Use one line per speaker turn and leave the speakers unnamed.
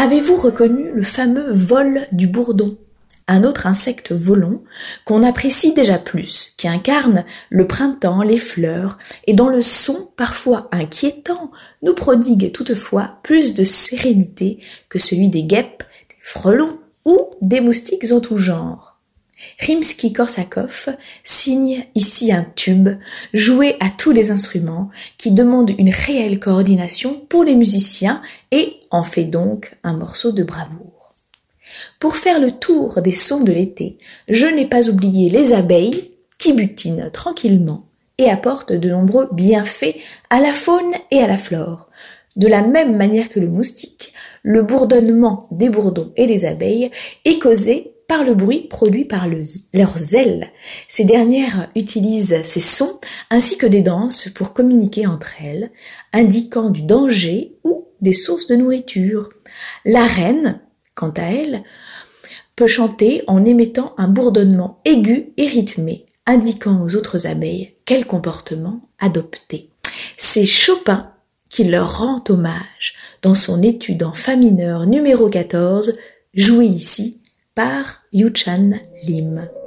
Avez-vous reconnu le fameux vol du bourdon, un autre insecte volant qu'on apprécie déjà plus, qui incarne le printemps, les fleurs, et dont le son, parfois inquiétant, nous prodigue toutefois plus de sérénité que celui des guêpes, des frelons ou des moustiques en tout genre. Rimsky-Korsakov signe ici un tube, joué à tous les instruments, qui demande une réelle coordination pour les musiciens et en fait donc un morceau de bravoure. Pour faire le tour des sons de l'été, je n'ai pas oublié les abeilles qui butinent tranquillement et apportent de nombreux bienfaits à la faune et à la flore. De la même manière que le moustique, le bourdonnement des bourdons et des abeilles est causé par le bruit produit par leurs ailes. Ces dernières utilisent ces sons ainsi que des danses pour communiquer entre elles, indiquant du danger ou des sources de nourriture. La reine, quant à elle, peut chanter en émettant un bourdonnement aigu et rythmé, indiquant aux autres abeilles quel comportement adopter. C'est Chopin qui leur rend hommage dans son étude en fa mineur numéro 14, jouée ici par Yu Chan Lim.